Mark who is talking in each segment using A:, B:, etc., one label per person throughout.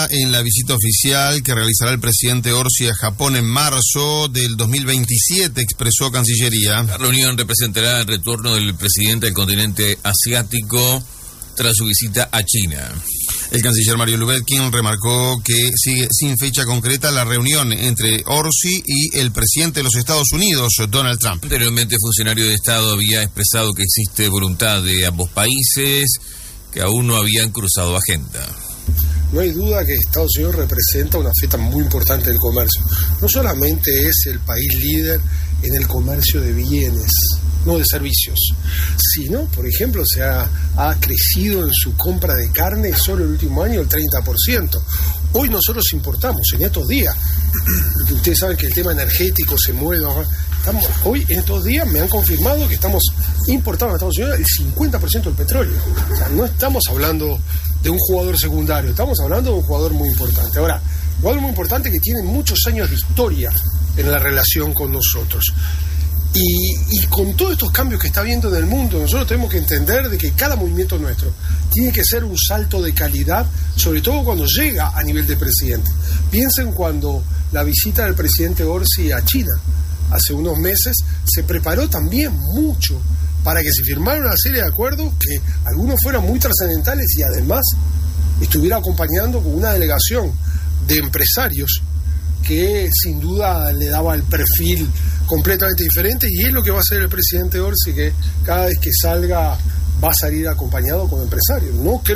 A: En la visita oficial que realizará el presidente Orsi a Japón en marzo del 2027, expresó Cancillería.
B: La reunión representará el retorno del presidente al continente asiático tras su visita a China.
A: El canciller Mario Lubetkin remarcó que sigue sin fecha concreta la reunión entre Orsi y el presidente de los Estados Unidos, Donald Trump.
B: Anteriormente, el funcionario de Estado había expresado que existe voluntad de ambos países que aún no habían cruzado agenda.
C: No hay duda que Estados Unidos representa una feta muy importante del comercio. No solamente es el país líder en el comercio de bienes, no de servicios, sino, por ejemplo, ha crecido en su compra de carne solo el último año el 30%. Hoy nosotros importamos, en estos días, porque ustedes saben que el tema energético se mueve, hoy en estos días me han confirmado que estamos importando a Estados Unidos el 50% del petróleo. O sea, no estamos hablando de un jugador secundario, estamos hablando de un jugador muy importante. Ahora, un jugador muy importante que tiene muchos años de historia en la relación con nosotros. Y con todos estos cambios que está habiendo en el mundo, nosotros tenemos que entender de que cada movimiento nuestro tiene que ser un salto de calidad, sobre todo cuando llega a nivel de presidente. Piensen cuando la visita del presidente Orsi a China hace unos meses se preparó también mucho para que se firmara una serie de acuerdos que algunos fueran muy trascendentales y además estuviera acompañando con una delegación de empresarios que sin duda le daba el perfil completamente diferente, y es lo que va a hacer el presidente Orsi, que cada vez que salga va a salir acompañado con empresarios.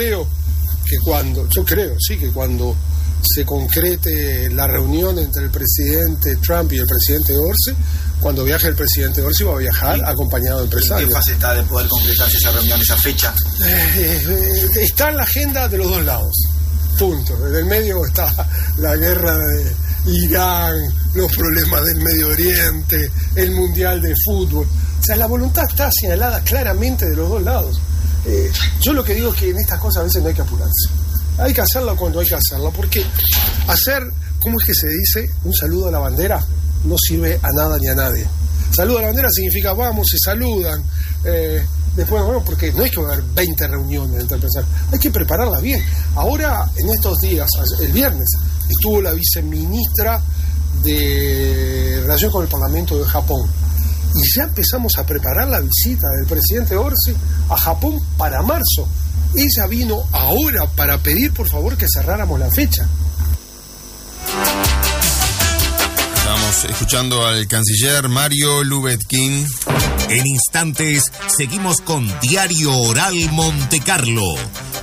C: Yo creo que cuando se concrete la reunión entre el presidente Trump y el presidente Orsi, cuando viaje el presidente Orsi va a viajar acompañado de empresarios.
D: ¿En qué fase está de poder concretarse esa reunión, esa fecha?
C: Está en la agenda de los dos lados, punto. En el medio está la guerra de Irán, los problemas del Medio Oriente, el Mundial de Fútbol. O sea, la voluntad está señalada claramente de los dos lados. Yo lo que digo es que en estas cosas a veces no hay que apurarse. Hay que hacerla cuando hay que hacerla, porque hacer, ¿cómo es que se dice? Un saludo a la bandera no sirve a nada ni a nadie. Saludo a la bandera significa vamos, se saludan. Después, bueno, porque no es que va a haber 20 reuniones entre empresarios, hay que prepararlas bien. Ahora, en estos días, el viernes, estuvo la viceministra de Relación con el Parlamento de Japón. Y ya empezamos a preparar la visita del presidente Orsi a Japón para marzo. Ella vino ahora para pedir, por favor, que cerráramos la fecha.
A: Estamos escuchando al canciller Mario Lubetkin.
E: En instantes seguimos con Diario Oral Montecarlo